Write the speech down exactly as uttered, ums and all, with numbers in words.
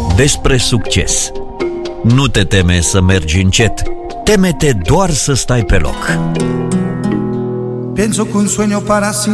Despre succes. Nu te teme să mergi încet, teme-te doar să stai pe loc. Penso che un sogno para